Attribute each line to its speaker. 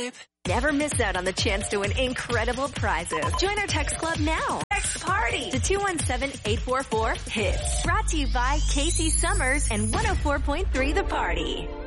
Speaker 1: life.
Speaker 2: Never miss out on the chance to win incredible prizes. Join our text club now. Text party to 217-844-HITS. Brought to you by Casey Summers and 104.3 The Party.